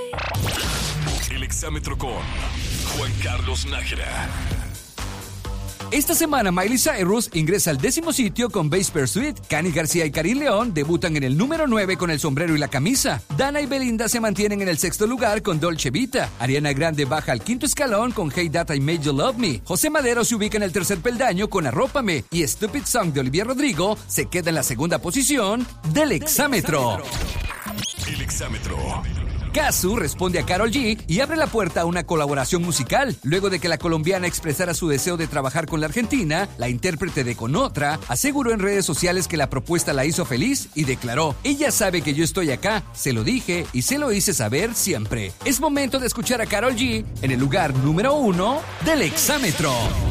El exámetro con Juan Carlos Nájera. Esta semana Miley Cyrus ingresa al 10º sitio con Bass Pursuit. Cani García y Karim León debutan en el número 9 con El sombrero y la camisa. Dana y Belinda se mantienen en el 6º lugar con Dolce Vita. Ariana Grande baja al 5º escalón con Hey That I Made You Love Me. José Madero se ubica en el 3er peldaño con Arrópame. Y Stupid Song de Olivia Rodrigo se queda en la 2ª posición del exámetro. El exámetro. Cazzu responde a Karol G y abre la puerta a una colaboración musical. Luego de que la colombiana expresara su deseo de trabajar con la argentina, la intérprete de Con Otra aseguró en redes sociales que la propuesta la hizo feliz y declaró: ella sabe que yo estoy acá, se lo dije y se lo hice saber siempre. Es momento de escuchar a Karol G en el lugar número 1 del exámetro.